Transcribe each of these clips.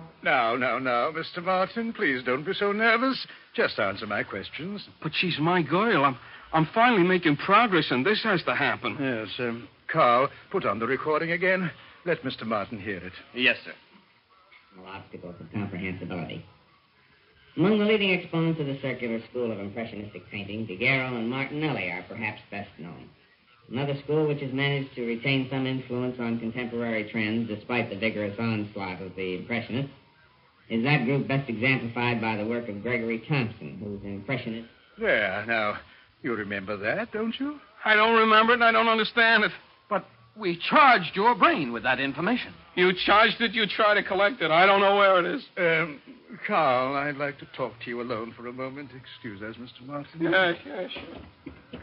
Now, Mr. Martin, please don't be so nervous. Just answer my questions. But she's my girl. I'm finally making progress, and this has to happen. Yes, Carl, put on the recording again. Let Mr. Martin hear it. Yes, sir. No obstacle for comprehensibility. Among the leading exponents of the circular school of impressionistic painting, Daguerre and Martinelli are perhaps best known. Another school which has managed to retain some influence on contemporary trends despite the vigorous onslaught of the Impressionists is that group best exemplified by the work of Gregory Thompson, who's an impressionist. There, now, you remember that, don't you? I don't remember it, and I don't understand it. But we charged your brain with that information. You charged it, you try to collect it. I don't know where it is. Carl, I'd like to talk to you alone for a moment. Excuse us, Mr. Martin. Yeah, sure.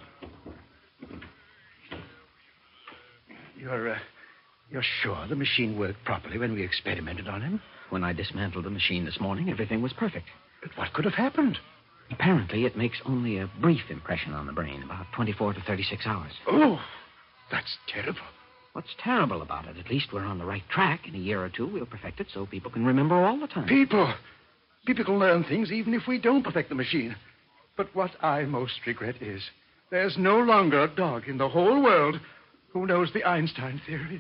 You're sure the machine worked properly when we experimented on him? When I dismantled the machine this morning, everything was perfect. But what could have happened? Apparently, it makes only a brief impression on the brain, about 24 to 36 hours. Oh, that's terrible. What's terrible about it? At least we're on the right track. In a year or two, we'll perfect it so people can remember all the time. People can learn things even if we don't perfect the machine. But what I most regret is there's no longer a dog in the whole world who knows the Einstein theory.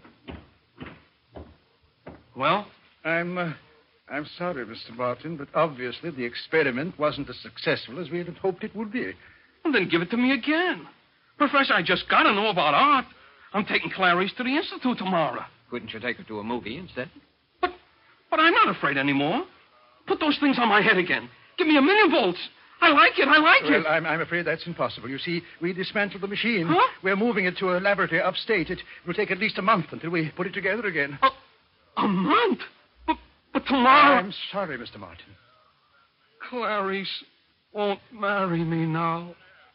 Well? I'm sorry, Mr. Martin, but obviously the experiment wasn't as successful as we had hoped it would be. Well, then give it to me again. Professor, I just got to know about art. I'm taking Clarice to the Institute tomorrow. Couldn't you take her to a movie instead? But I'm not afraid anymore. Put those things on my head again. Give me a million volts. I like it. Well, I'm afraid that's impossible. You see, we dismantled the machine. Huh? We're moving it to a laboratory upstate. It will take at least a month until we put it together again. A month? But tomorrow... I'm sorry, Mr. Martin. Clarice won't marry me now.